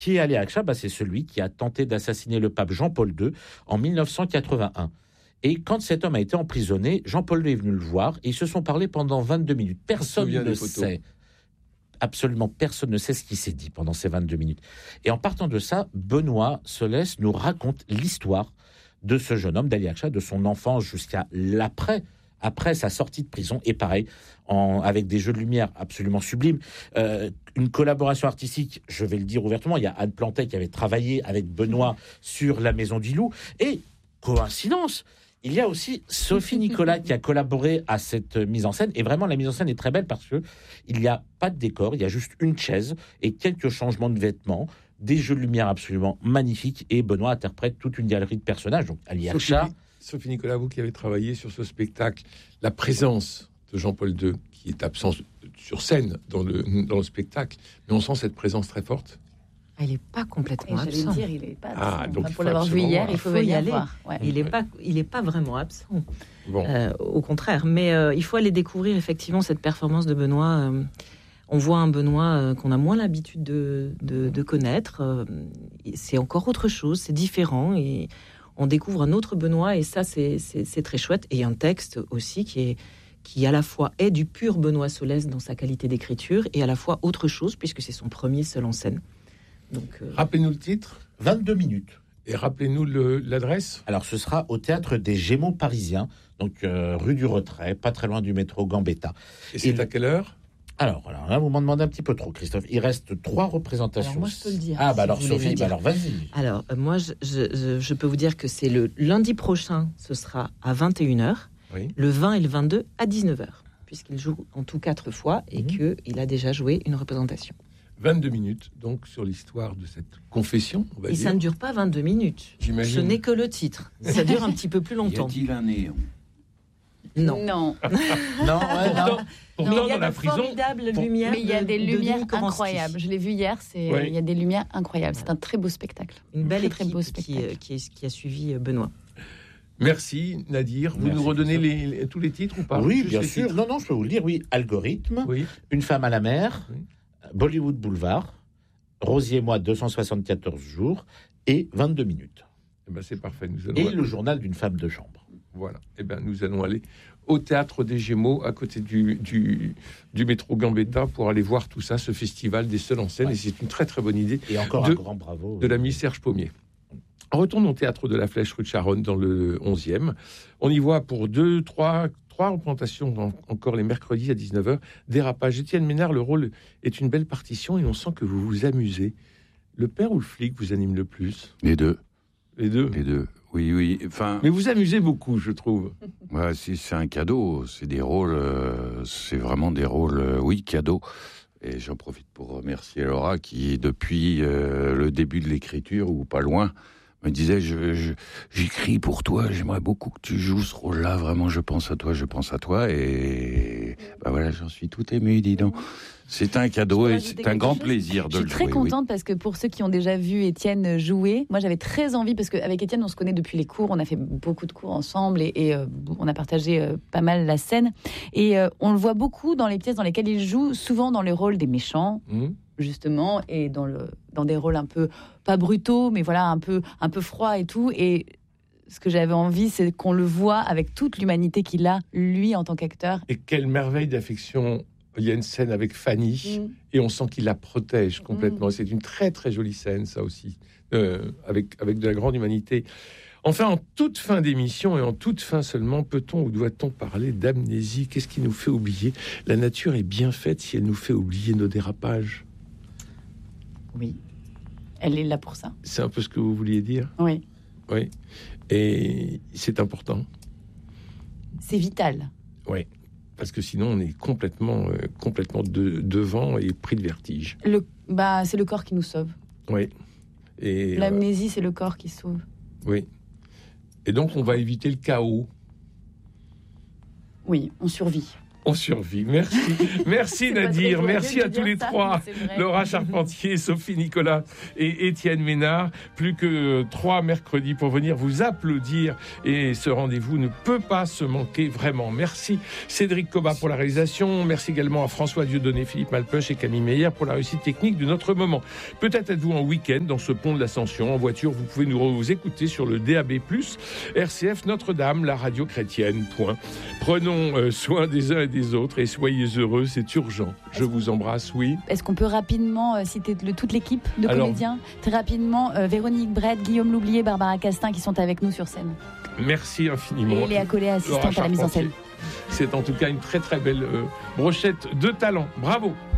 Qui est Ali Akcha? C'est celui qui a tenté d'assassiner le pape Jean-Paul II en 1981. Et quand cet homme a été emprisonné, Jean-Paul II est venu le voir et ils se sont parlé pendant 22 minutes. Personne ne sait. Absolument personne ne sait ce qui s'est dit pendant ces 22 minutes. Et en partant de ça, Benoît Solès nous raconte l'histoire de ce jeune homme, d'Ali Akcha, de son enfance jusqu'à après sa sortie de prison. Et pareil, avec des jeux de lumière absolument sublimes. Une collaboration artistique, je vais le dire ouvertement, il y a Anne Plantet qui avait travaillé avec Benoît sur La Maison du Loup. Et, coïncidence, il y a aussi Sophie Nicolas qui a collaboré à cette mise en scène. Et vraiment, la mise en scène est très belle parce qu'il n'y a pas de décor, il y a juste une chaise et quelques changements de vêtements, des jeux de lumière absolument magnifiques. Et Benoît interprète toute une galerie de personnages. Donc, Ali Akcha. Sophie Nicolas, vous qui avez travaillé sur ce spectacle, la présence de Jean-Paul II, qui est absent sur scène dans le spectacle, mais on sent cette présence très forte. Il n'est pas complètement absent. Dire, il est pas absent. Donc pour l'avoir vu hier, il faut y aller. Ouais. Il n'est pas vraiment absent. Bon. Au contraire. Mais il faut aller découvrir effectivement cette performance de Benoît. On voit un Benoît qu'on a moins l'habitude de connaître. C'est encore autre chose, c'est différent. Et on découvre un autre Benoît et ça, c'est très chouette. Et un texte aussi qui à la fois est du pur Benoît Solès dans sa qualité d'écriture et à la fois autre chose, puisque c'est son premier seul en scène. Donc, rappelez-nous le titre. 22 minutes. Et rappelez-nous l'adresse. Alors, ce sera au Théâtre des Gémeaux parisiens, donc rue du Retrait, pas très loin du métro Gambetta. Et c'est à quelle heure? Alors là, vous m'en demandez un petit peu trop, Christophe. Il reste 3 représentations. Alors, moi, je peux le dire. Ah, alors Sophie, alors vas-y. Alors, moi, je peux vous dire que c'est le lundi prochain, ce sera à 21h, oui. Le 20 et le 22 à 19h, puisqu'il joue en tout 4 fois et qu'il a déjà joué une représentation. 22 minutes, donc, sur l'histoire de cette confession, on va dire. Ça ne dure pas 22 minutes. J'imagine. Ce n'est que le titre. Ça dure un petit peu plus longtemps. Y a-t-il un néon? Non. Non, Pourtant, il y a dans la de prison, formidables lumières. Mais il y a des de lumières Denis Komansky. incroyables. Je l'ai vu hier, Oui. il y a des lumières incroyables. C'est un très beau spectacle. Une belle très équipe beau spectacle. qui a suivi Benoît. Merci Nadir. Vous Merci, nous redonnez tous les titres ou pas? Oui, Juste bien les sûr. titres. Non, je peux vous le dire. Oui, Algorithme, Oui. Une femme à la mer, Oui. Bollywood Boulevard, Rosier et moi, 274 jours et 22 minutes. Eh ben, c'est parfait. Nous allons Et le journal d'une femme de chambre. Voilà. Eh ben, nous allons aller au Théâtre des Gémeaux, à côté du métro Gambetta, pour aller voir tout ça, ce festival des seuls en scène. Ouais. Et c'est une très très bonne idée Et encore un grand bravo. de l'ami Serge Pommier. Retournons au Théâtre de la Flèche, rue de Charonne, dans le 11e. On y voit pour 3 représentations encore les mercredis à 19h. Dérapage. Étienne Ménard, le rôle est une belle partition et on sent que vous vous amusez. Le père ou le flic vous anime le plus? Les deux. Les deux. Les deux. Oui. Enfin, Mais vous amusez beaucoup, je trouve. ouais, si c'est un cadeau, c'est des rôles, c'est vraiment des rôles, oui, cadeaux. Et j'en profite pour remercier Laura qui, depuis le début de l'écriture ou pas loin, me disait j'écris pour toi, j'aimerais beaucoup que tu joues ce rôle-là. Vraiment, je pense à toi. Et bah voilà, j'en suis tout ému, dis donc. C'est un cadeau et c'est un grand plaisir de le jouer. Je suis très contente parce que pour ceux qui ont déjà vu Étienne jouer, moi j'avais très envie, parce qu'avec Étienne on se connaît depuis les cours, on a fait beaucoup de cours ensemble et on a partagé pas mal la scène. Et on le voit beaucoup dans les pièces dans lesquelles il joue, souvent dans le rôle des méchants. Justement, et dans des rôles un peu, pas brutaux, mais voilà, un peu froid et tout. Et ce que j'avais envie, c'est qu'on le voit avec toute l'humanité qu'il a, lui, en tant qu'acteur. Et quelle merveille d'affection. Il y a une scène avec Fanny et on sent qu'il la protège complètement. C'est une très très jolie scène, ça aussi, avec de la grande humanité. Enfin, en toute fin d'émission et en toute fin seulement, peut-on ou doit-on parler d'amnésie? Qu'est-ce qui nous fait oublier? La nature est bien faite si elle nous fait oublier nos dérapages. Oui, elle est là pour ça. C'est un peu ce que vous vouliez dire? Oui. Oui. Et c'est important. C'est vital. Oui. Parce que sinon, on est complètement devant et pris de vertige. C'est le corps qui nous sauve. Oui. Et l'amnésie, c'est le corps qui sauve. Oui. Et donc, on va éviter le chaos. Oui, on survit. On survit. Merci Nadir. Merci à tous les trois. Laura Charpentier, Sophie Nicolas et Étienne Ménard. Plus que 3 mercredis pour venir vous applaudir. Et ce rendez-vous ne peut pas se manquer vraiment. Merci Cédric Cobat pour la réalisation. Merci également à François Dieudonné, Philippe Malpeuch et Camille Meyer pour la réussite technique de notre moment. Peut-être êtes-vous en week-end dans ce pont de l'Ascension. En voiture, vous pouvez nous écouter sur le DAB+, RCF Notre-Dame, la radio chrétienne. Point. Prenons soin des uns et des autres et soyez heureux, c'est urgent. Je vous embrasse, oui. Est-ce qu'on peut rapidement citer toute l'équipe de comédiens ? Très rapidement, Véronique Brett, Guillaume Loublier, Barbara Castin qui sont avec nous sur scène. Merci infiniment. Et Léa Collet, assistante à la mise en scène. C'est en tout cas une très très belle brochette de talent. Bravo.